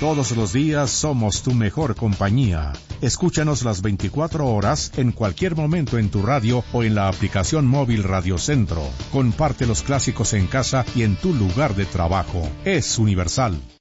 Todos los días somos tu mejor compañía. Escúchanos las 24 horas en cualquier momento en tu radio o en la aplicación móvil Radio Centro. Comparte los clásicos en casa y en tu lugar de trabajo. Es Universal.